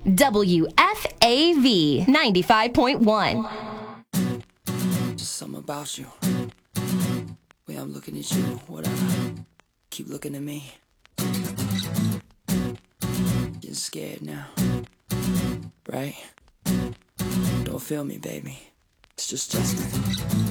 WFAV 95.1. Just something about you. Way I'm looking at you, whatever. Keep looking at me. Getting scared now. Right? Don't feel me, baby. It's just Justin.